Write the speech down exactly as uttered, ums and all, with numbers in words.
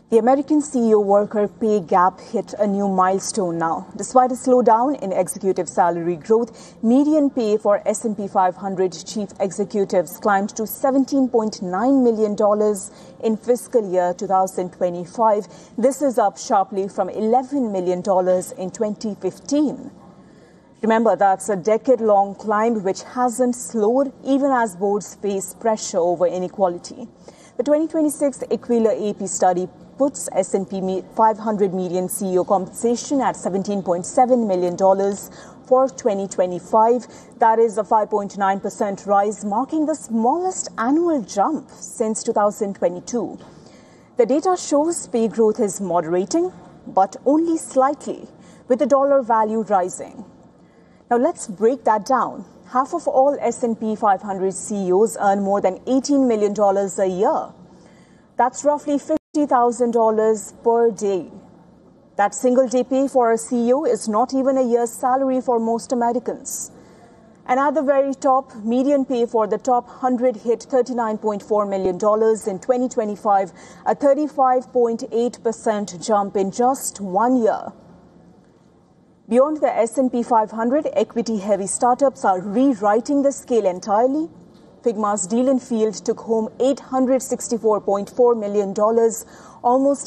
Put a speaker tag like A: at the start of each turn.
A: The American C E O-worker pay gap hit a new milestone now. Despite a slowdown in executive salary growth, median pay for S and P five hundred chief executives climbed to seventeen point nine million dollars in fiscal year two thousand twenty-five. This is up sharply from eleven million dollars in twenty fifteen. Remember, that's a decade-long climb which hasn't slowed even as boards face pressure over inequality. The twenty twenty-six Aquila A P study puts S and P five hundred median C E O compensation at seventeen point seven million dollars for twenty twenty-five. That is a five point nine percent rise, marking the smallest annual jump since two thousand twenty-two. The data shows pay growth is moderating, but only slightly, with the dollar value rising. Now let's break that down. Half of all S and P five hundred C E Os earn more than eighteen million dollars a year. That's roughly fifty thousand dollars per day. That single day pay for a C E O is not even a year's salary for most Americans. And at the very top, median pay for the top one hundred hit thirty-nine point four million dollars in twenty twenty-five, a thirty-five point eight percent jump in just one year. Beyond the S and P five hundred, equity-heavy startups are rewriting the scale entirely. Figma's deal in Field took home eight hundred sixty-four point four million dollars, almost